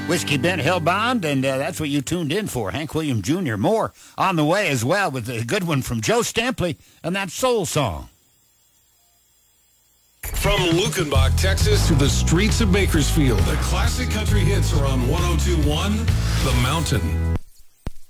Whiskey Ben Hillbond, and that's what you tuned in for. Hank Williams Jr. More on the way as well with a good one from Joe Stampley and that soul song. From Lukenbach, Texas, to the streets of Bakersfield, the classic country hits are on 102.1 The Mountain.